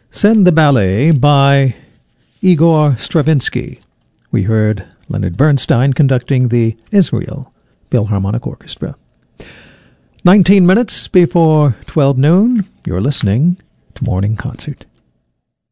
Send the Ballet by Igor Stravinsky. We heard Leonard Bernstein conducting the Israel Philharmonic Orchestra. 19 minutes before 12 noon, you're listening to Morning Concert.